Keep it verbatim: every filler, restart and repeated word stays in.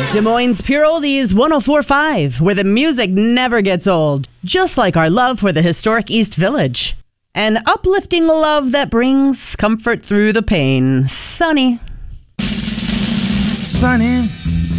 Des Moines Pure Oldies one oh four point five, where the music never gets old, just like our love for the historic East Village. An uplifting love that brings comfort through the pain. Sunny. Sunny,